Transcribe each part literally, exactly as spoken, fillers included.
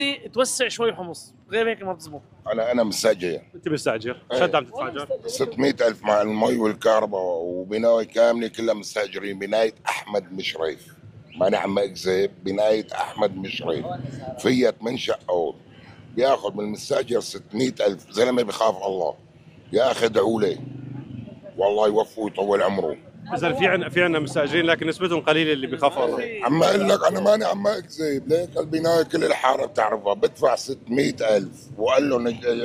توسع شوي حمص، غير هيك ما بتزبط. انا انا مستاجر. انت مستاجر؟ شد عم تتفاجر؟ ستمية ألف مع المي والكهرباء وبناية كاملة كلها مستاجرين. بناية أحمد مشرف، ماني عم أكذب، بناية أحمد مشرف فيها ثمان شقات، بياخذ من المستاجر ستمية ألف. زلمة بخاف الله يا أخي، ادعوا لي والله يوفقه ويطول عمره. إذا في عنا في عنا مستاجرين لكن نسبتهم قليلة اللي بخافوا الله. عم أقول لك أنا ماني عم أكذب، ليك البناية كل الحارة بتعرفها بدفع ستمية ألف، وقال لهم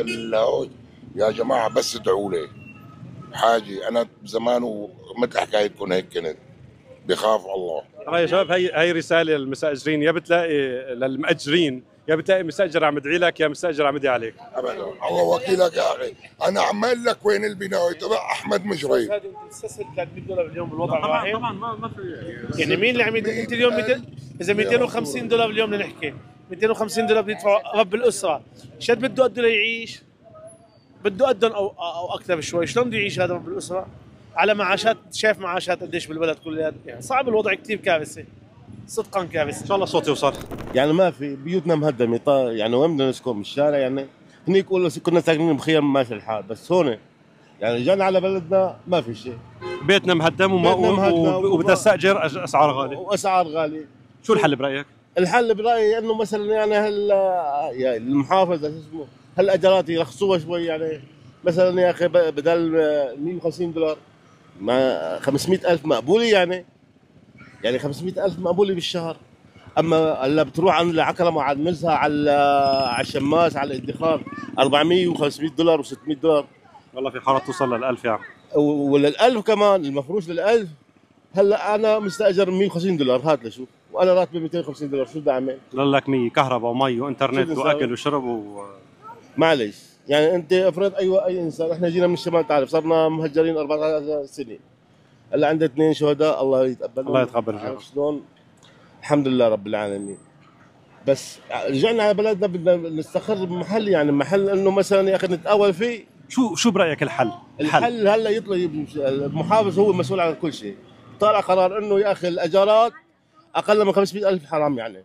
يا جماعة بس ادعوا لي حاجة. أنا زمان ومثل حكايتكم هيك كنت بخاف الله. ترى يا شباب، هي هي رسالة للمستأجرين، يا بتلاقي للمأجرين، يا بتلاقي مستأجر عم يدعي لك يا مستأجر عم يدعي عليك. أبدا، الله وكيلك يا أخي. أنا عم أقول لك وين البناية تبع أحمد مشرف. هذه انت تستسهل ثلاثمية دولار باليوم بالوضع طبعا الواحد. طبعا ما ما في يعني مين اللي عم يد... انت اليوم ميتين... اذا مئتين وخمسين دولار باليوم بدنا نحكي، مئتين وخمسين دولار بيدفعوا رب الاسره، شد بده قد ليعيش؟ بده قدهم او او اكثر شوي. شلون بده يعيش هذا رب الاسره على معاشات؟ شايف معاشات قديش بالبلد كلها، يعني صعب الوضع، كثير كارثه، صدقا كارثه. ان شاء الله صوتي يوصل. يعني ما في بيوتنا مهدمه، يعني وين بدنا نسكن؟ بالشارع يعني. هنيك يقولوا كنا ساكنين بخيم ماشي الحال، بس هون يعني جانا على بلدنا ما في شيء. بيتنا مهدم وما وبدنا استاجر اسعار غاليه. واسعار غاليه. شو الحل برايك؟ الحل برايي انه مثلا يعني هال يعني المحافظه شو اسمه هالاجارات يرخصوها شوي، يعني مثلا يا اخي بدل مئة وخمسين دولار ما خمسمئة ألف مقبوله، يعني يعني خمسمئة ألف مقبوله بالشهر. اما هلا بتروح عند العكرمه على المزها على على الشماس على الادخار أربعمئة وخمسمئة دولار و600 دولار. والله في حارات توصل للألف يعني. وللألف كمان، المفروش للألف. هلا انا مستاجر مئة وخمسين دولار، هات لشوف، وانا راتبي مئتين وخمسين دولار، شو بدي اعمل؟ لك مية كهرباء ومي وانترنت واكل وشرب و معلش يعني انت افرض اي اي انسان، احنا جينا من الشمال، تعرف صرنا مهجرين أربعة عشر سنه، هلا عندنا اثنين شهداء، الله يتقبلهم. الله يتقبل شلون؟ الحمد لله رب العالمين. بس رجعنا على بلدنا بدنا نستقر بمحل، يعني محل انه مثلا يا اخي نتقاول فيه. شو شو برايك الحل؟ الحل, الحل هلا يطلب المحافظ، هو المسؤول عن كل شيء. طالع قرار انه يا اخي الاجارات اقل من خمسمئة ألف حرام، يعني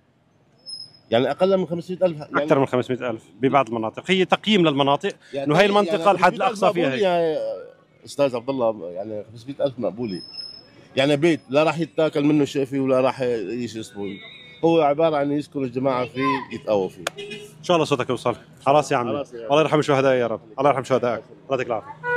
يعني اقل من خمسمئة ألف، يعني اكثر من خمسمئة ألف ببعض المناطق. هي تقييم للمناطق يعني انه هي المنطقه يعني الحد الاقصى فيها هيك. يا استاذ عبد الله يعني خمسمئة ألف مقبوله، يعني بيت لا راح يتاكل منه شيء فيه ولا راح يعيش اسمه، هو عباره عن يسكن الجماعه فيه يتقووا فيه. ان شاء الله صوتك يوصل. خلاص يا عمي، الله يرحم الشهداء يا رب، الله يرحم شهدائك، الله يعطيك العافيه.